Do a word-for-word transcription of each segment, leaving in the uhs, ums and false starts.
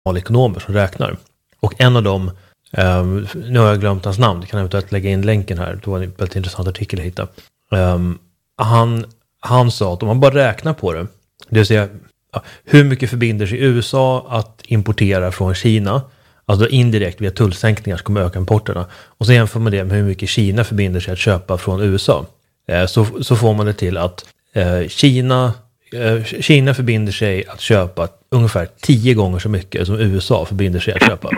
ekonomer som räknar. Och en av dem, um, nu har jag glömt hans namn, det kan jag eventuellt lägga in länken här, det var en väldigt intressant artikel att hitta. Um, han, han sa att om man bara räknar på det, det vill säga ja, hur mycket förbinder sig U S A att importera från Kina, alltså indirekt via tullsänkningar som kommer öka importerna, och så jämför man det med hur mycket Kina förbinder sig att köpa från U S A, eh, så, så får man det till att eh, Kina, eh, Kina förbinder sig att köpa ungefär tio gånger så mycket som U S A förbinder sig att köpa.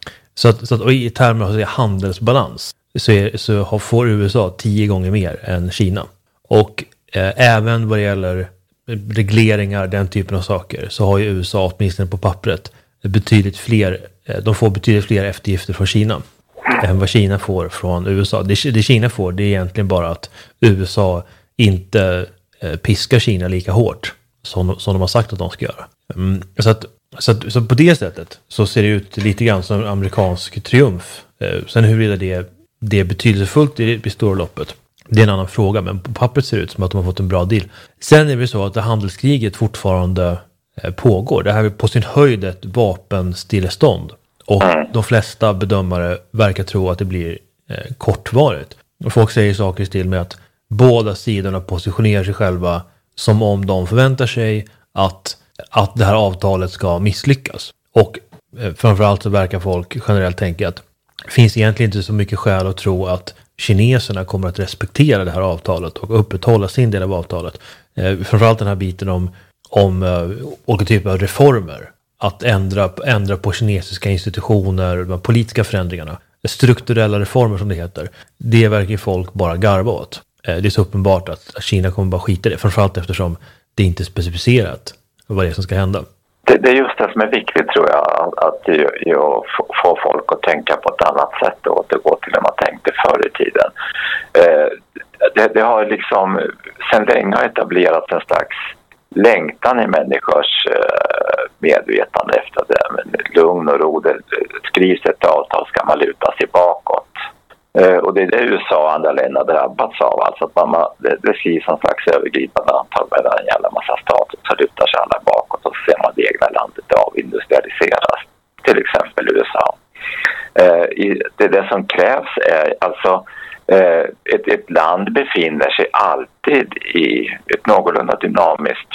Så att, så att och i termer av handelsbalans så, är, så har, får U S A tio gånger mer än Kina. Och eh, även vad det gäller regleringar, den typen av saker, så har ju U S A åtminstone på pappret betydligt fler, eh, de får betydligt fler eftergifter från Kina än vad Kina får från U S A. Det, det Kina får, det är egentligen bara att U S A inte eh, piskar Kina lika hårt som, som de har sagt att de ska göra. Mm, så, att, så, att, så på det sättet så ser det ut lite grann som en amerikansk triumf. Eh, sen huruvida det, det är betydelsefullt i det stora loppet, det är en annan fråga, men på pappret ser det ut som att de har fått en bra deal. Sen är det så att det handelskriget fortfarande eh, pågår. Det här är på sin höjd ett vapenstillestånd. Och de flesta bedömare verkar tro att det blir eh, kortvarigt. Och folk säger saker i stil med att båda sidorna positionerar sig själva som om de förväntar sig att, att det här avtalet ska misslyckas. Och eh, framförallt så verkar folk generellt tänka att det finns egentligen inte så mycket skäl att tro att kineserna kommer att respektera det här avtalet och upprätthålla sin del av avtalet. Eh, framförallt den här biten om, om eh, olika typer av reformer. Att ändra, ändra på kinesiska institutioner, de politiska förändringarna. Strukturella reformer som det heter. Det verkar folk bara garva åt. Eh, det är så uppenbart att Kina kommer bara skita i det. Framförallt eftersom det inte är specificerat vad det är som ska hända. Det, det är just det som är viktigt, tror jag, att ju, ju få folk att tänka på ett annat sätt och återgå till det man tänkte förr i tiden. Eh, det, det har liksom sedan länge etablerats en slags längtan i människors eh, medvetande efter det. Men lugn och ro, det skrivs ett avtal, ska man luta sig bakåt. Eh, och det är det U S A och andra länder drabbats av. Alltså att man, det, det skrivs en slags övergripande avtal mellan en jävla massa stater, så lutar sig alla bakåt och så ser man det egna landet avindustrialiseras. Till exempel U S A. Eh, i, det, det som krävs är alltså eh, ett, ett land befinner sig alltid i ett någorlunda dynamiskt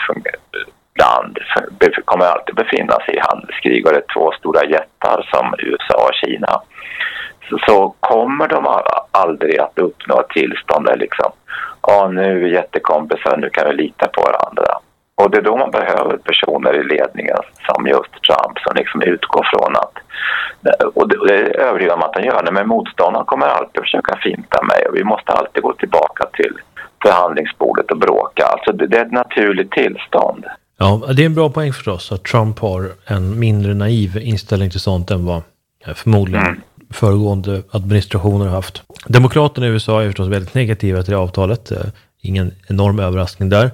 land. För, kommer alltid befinna sig i handelskrig, och det är två stora jättar som U S A och Kina. Så, så kommer de aldrig att uppnå ett tillstånd där liksom, ja, nu är vi jättekompisar, nu kan vi lita på varandra. Och det är då man behöver personer i ledningen som just Trump, som liksom utgår från att, och det, och det är övertygad om att han gör det, men motståndaren kommer alltid försöka finta mig, och vi måste alltid gå tillbaka till förhandlingsbordet och bråka. Alltså det, det är ett naturligt tillstånd. Ja, det är en bra poäng förstås att Trump har en mindre naiv inställning till sånt än vad förmodligen mm. föregående administrationer har haft. Demokraterna i U S A är förstås väldigt negativa till det avtalet. Ingen enorm överraskning där.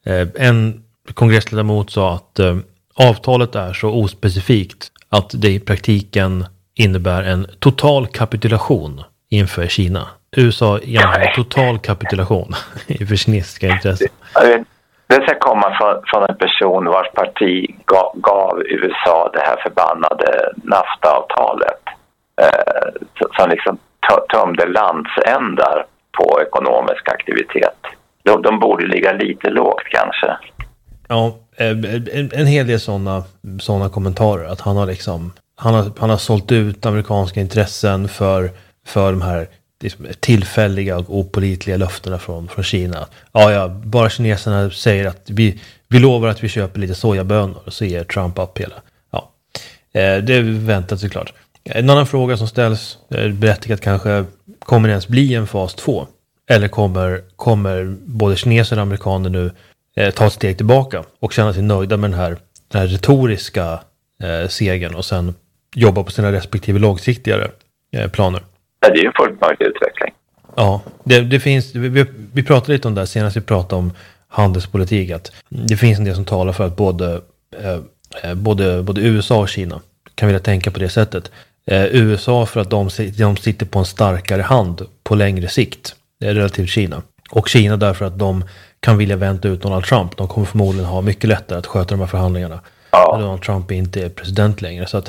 En kongressledamot sa att avtalet är så ospecifikt att det i praktiken innebär en total kapitulation inför Kina. U S A gör total kapitulation inför kinesiska intressen. Det ska komma från, från en person vars parti gav, gav U S A det här förbannade NAFTA-avtalet. Eh, som liksom tömde landsändar på ekonomisk aktivitet. De, de borde ligga lite lågt kanske. Ja, en, en hel del sådana såna kommentarer. Att han har liksom han har, han har sålt ut amerikanska intressen för, för de här liksom, tillfälliga och opålitliga löftena från, från Kina. Ja, ja, bara kineserna säger att vi, vi lovar att vi köper lite sojabönor, och så ger Trump upp hela. Ja, det är väntat såklart. En annan fråga som ställs, berättigat kanske, kommer det ens bli en fas två? Eller kommer, kommer både kineser och amerikaner nu eh, ta ett steg tillbaka och känna sig nöjda med den här, den här retoriska eh, segern och sen jobba på sina respektive långsiktigare eh, planer? Ja, det är ju en fullt möjlig utveckling. Ja, det, det finns, vi, vi pratade lite om det här senast vi pratade om handelspolitik, att det finns en del som talar för att både, eh, både, både U S A och Kina kan vilja tänka på det sättet. Eh, U S A för att de, de sitter på en starkare hand på längre sikt relativt Kina. Och Kina därför att de kan vilja vänta ut Donald Trump. De kommer förmodligen ha mycket lättare att sköta de här förhandlingarna Ja. Donald Trump inte är president längre. Så att